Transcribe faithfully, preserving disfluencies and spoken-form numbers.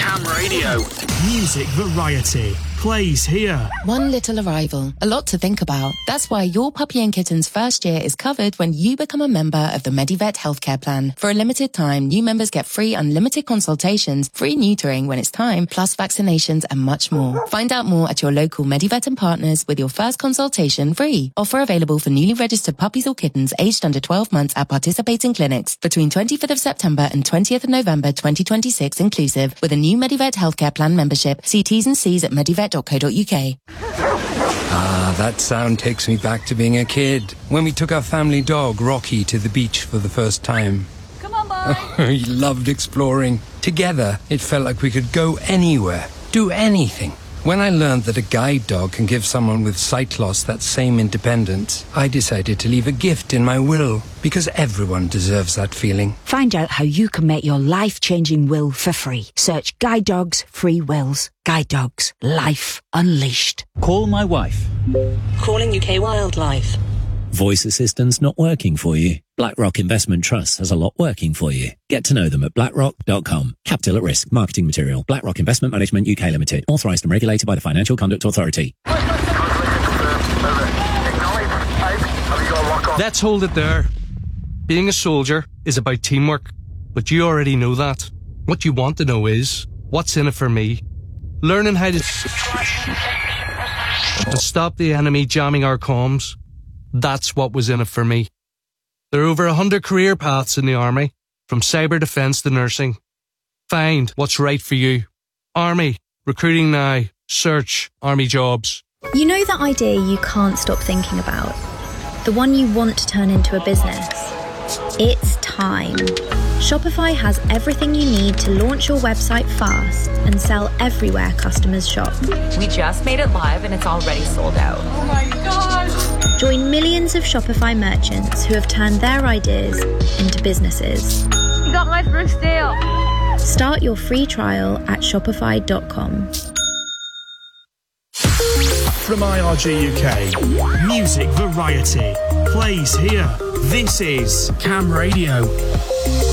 Cam Radio. Music variety plays here. One little arrival. A lot to think about. That's why your puppy and kitten's first year is covered when you become a member of the Medivet Healthcare Plan. For a limited time, new members get free unlimited consultations, free neutering when it's time, plus vaccinations and much more. Find out more at your local Medivet and partners with your first consultation free. Offer available for newly registered puppies or kittens aged under twelve months at participating clinics between twenty-fifth of September and twentieth of November twenty twenty-six inclusive with a new Medivet Healthcare Plan membership. See T's and C's at medivet dot co dot uk. Ah, that sound takes me back to being a kid, when we took our family dog, Rocky, to the beach for the first time. Come on, boy. He loved exploring. Together, it felt like we could go anywhere, do anything. When I learned that a guide dog can give someone with sight loss that same independence, I decided to leave a gift in my will, because everyone deserves that feeling. Find out how you can make your life-changing will for free. Search Guide Dogs Free Wills. Guide Dogs. Life Unleashed. Call my wife. Calling U K Wildlife. Voice assistant's not working for you? BlackRock Investment Trust has a lot working for you. Get to know them at blackrock dot com. Capital at risk. Marketing material. BlackRock Investment Management U K Limited. Authorised and regulated by the Financial Conduct Authority. Let's hold it there. Being a soldier is about teamwork, but you already know that. What you want to know is, what's in it for me? Learning how to, to stop the enemy jamming our comms. That's what was in it for me. There are over a hundred career paths in the Army, from cyber defence to nursing. Find what's right for you. Army, recruiting now. Search Army jobs. You know that idea you can't stop thinking about? The one you want to turn into a business? It's time. Shopify has everything you need to launch your website fast and sell everywhere customers shop. We just made it live and it's already sold out. Oh my gosh! Join millions of Shopify merchants who have turned their ideas into businesses. You got my first deal. Start your free trial at shopify dot com. From I R G U K, music variety plays here. This is Cam Radio.